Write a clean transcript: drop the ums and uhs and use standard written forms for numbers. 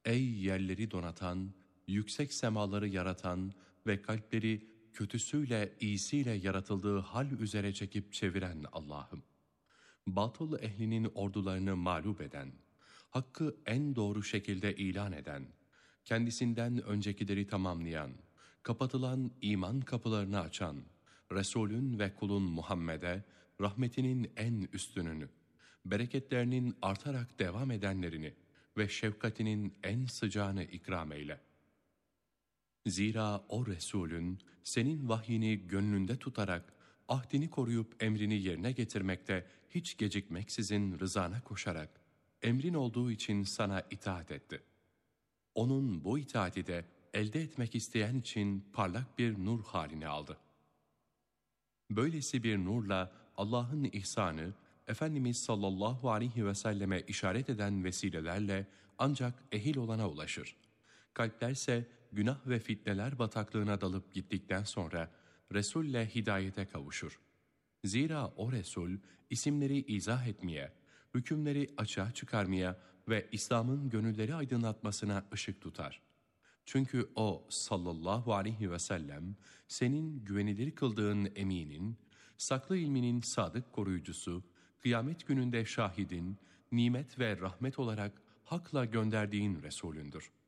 Ey yerleri donatan, yüksek semaları yaratan ve kalpleri kötüsüyle iyisiyle yaratıldığı hal üzere çekip çeviren Allah'ım! Batıl ehlinin ordularını mağlup eden, hakkı en doğru şekilde ilan eden, kendisinden öncekileri tamamlayan, kapatılan iman kapılarını açan, Resulün ve kulun Muhammed'e rahmetinin en üstününü, bereketlerinin artarak devam edenlerini ve şefkatinin en sıcağını ikram eyle. Zira o Resulün senin vahyini gönlünde tutarak, ahdini koruyup emrini yerine getirmekte hiç gecikmeksizin rızana koşarak, emrin olduğu için sana itaat etti. Onun bu itaati de elde etmek isteyen için parlak bir nur halini aldı. Böylesi bir nurla Allah'ın ihsanı, Efendimiz sallallahu aleyhi ve selleme işaret eden vesilelerle ancak ehil olana ulaşır. Kalplerse günah ve fitneler bataklığına dalıp gittikten sonra Resul'le hidayete kavuşur. Zira o Resul isimleri izah etmeye, hükümleri açığa çıkarmaya ve İslam'ın gönülleri aydınlatmasına ışık tutar. Çünkü o sallallahu aleyhi ve sellem senin güvenilir kıldığın eminin, saklı ilminin sadık koruyucusu, kıyamet gününde şahidin, nimet ve rahmet olarak hakla gönderdiğin Resulündür.